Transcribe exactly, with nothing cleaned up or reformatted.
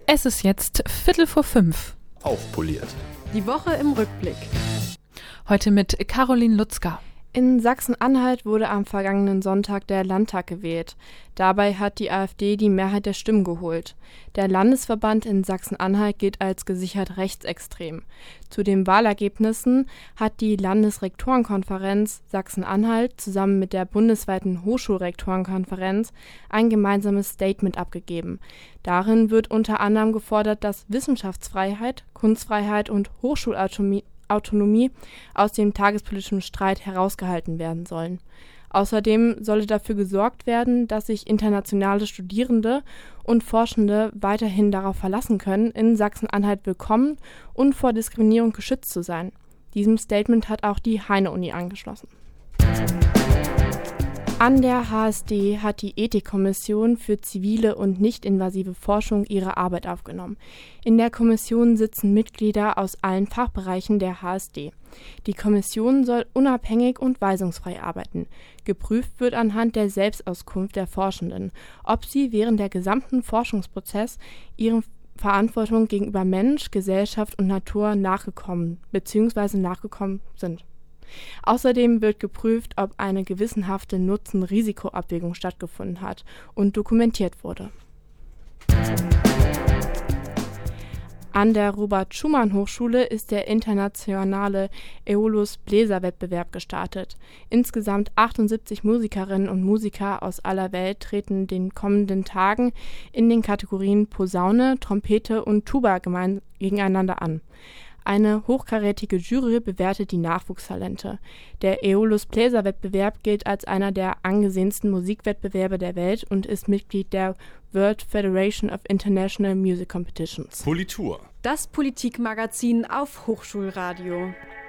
Es ist jetzt Viertel vor fünf. Aufpoliert. Die Woche im Rückblick. Heute mit Caroline Lutzka. In Sachsen-Anhalt wurde am vergangenen Sonntag der Landtag gewählt. Dabei hat die AfD die Mehrheit der Stimmen geholt. Der Landesverband in Sachsen-Anhalt gilt als gesichert rechtsextrem. Zu den Wahlergebnissen hat die Landesrektorenkonferenz Sachsen-Anhalt zusammen mit der bundesweiten Hochschulrektorenkonferenz ein gemeinsames Statement abgegeben. Darin wird unter anderem gefordert, dass Wissenschaftsfreiheit, Kunstfreiheit und Hochschulautonomie Autonomie aus dem tagespolitischen Streit herausgehalten werden sollen. Außerdem solle dafür gesorgt werden, dass sich internationale Studierende und Forschende weiterhin darauf verlassen können, in Sachsen-Anhalt willkommen und vor Diskriminierung geschützt zu sein. Diesem Statement hat auch die Heine-Uni angeschlossen. An der H S D hat die Ethikkommission für zivile und nicht-invasive Forschung ihre Arbeit aufgenommen. In der Kommission sitzen Mitglieder aus allen Fachbereichen der H S D. Die Kommission soll unabhängig und weisungsfrei arbeiten. Geprüft wird anhand der Selbstauskunft der Forschenden, ob sie während der gesamten Forschungsprozess ihren Verantwortung gegenüber Mensch, Gesellschaft und Natur nachgekommen bzw. nachgekommen sind. Außerdem wird geprüft, ob eine gewissenhafte Nutzen-Risiko-Abwägung stattgefunden hat und dokumentiert wurde. An der Robert-Schumann-Hochschule ist der internationale Aeolus-Bläser-Wettbewerb gestartet. Insgesamt achtundsiebzig Musikerinnen und Musiker aus aller Welt treten den kommenden Tagen in den Kategorien Posaune, Trompete und Tuba gemein- gegeneinander an. Eine hochkarätige Jury bewertet die Nachwuchstalente. Der Aeolus-Bläser-Wettbewerb gilt als einer der angesehensten Musikwettbewerbe der Welt und ist Mitglied der World Federation of International Music Competitions. Politur. Das Politikmagazin auf Hochschulradio.